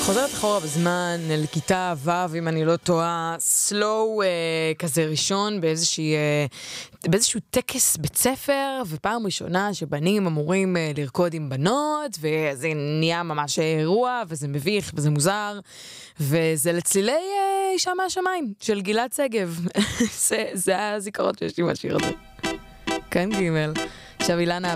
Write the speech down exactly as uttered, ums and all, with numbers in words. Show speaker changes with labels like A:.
A: חוזרת אחורה בזמן לכיתה ו', אם אני לא טועה, סלואו אה, כזה ראשון באיזושהי, אה, באיזשהו טקס בית ספר, ופעם ראשונה שבנים אמורים אה, לרקוד עם בנות, וזה נהיה ממש אירוע, וזה מביך, וזה מוזר, וזה לצלילי אה, אישה מהשמיים, של גלעד שגב. זה, זה הזיכרון שיש לי מהשיר הזה. כן, גימל. עכשיו אילנה